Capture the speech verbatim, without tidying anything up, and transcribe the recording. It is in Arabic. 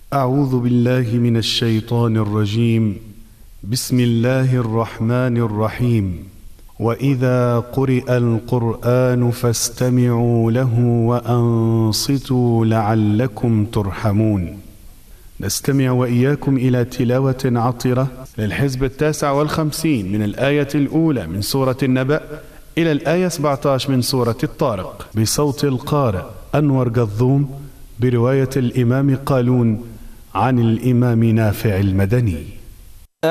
أعوذ بالله من الشيطان الرجيم. بسم الله الرحمن الرحيم. وإذا قرئ القرآن فاستمعوا له وأنصتوا لعلكم ترحمون. نستمع وإياكم إلى تلاوة عطرة للحزب التاسع والخمسين من الآية الأولى من سورة النبأ إلى الآية سبعة عشر من سورة الطارق بصوت القارئ أنور قضوم برواية الإمام قالون عن الإمام نافع المدني.